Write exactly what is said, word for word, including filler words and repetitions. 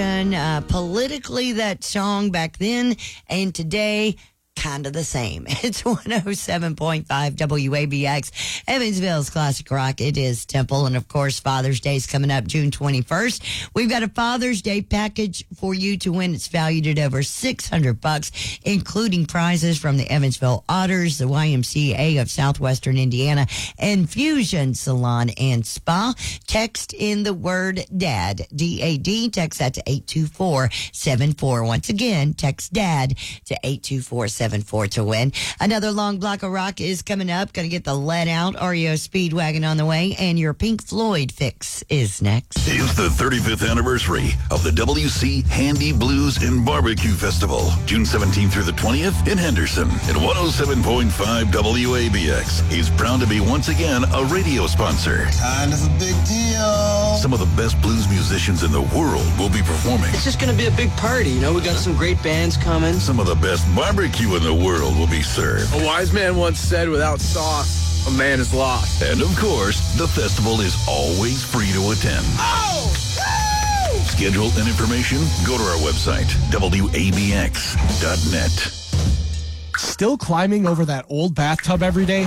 Uh, politically, that song back then and today, kind of the same. It's one oh seven point five W A B X, Evansville's Classic Rock. It is Temple. And of course, Father's Day is coming up June twenty-first. We've got a Father's Day package for you to win. It's valued at over six hundred bucks, including prizes from the Evansville Otters, the Y M C A of Southwestern Indiana, and Fusion Salon and Spa. Text in the word DAD, D A D. Text that to eight two four seven four. Once again, text DAD to eight two four seven four to win. Another long block of rock is coming up. Going to get the Let Out R E O Speedwagon on the way, and your Pink Floyd fix is next. It's the thirty-fifth anniversary of the W C Handy Blues and Barbecue Festival, June seventeenth through the twentieth in Henderson. And one oh seven point five W A B X is proud to be once again a radio sponsor. Kind of a big deal. Some of the best blues musicians in the world will be performing. It's just going to be a big party, you know. We got some great bands coming. Some of the best barbecue in the world will be served. A wise man once said, without sauce, a man is lost. And of course, the festival is always free to attend. Oh! Woo! Schedule and information, go to our website, W A B X dot net. Still climbing over that old bathtub every day?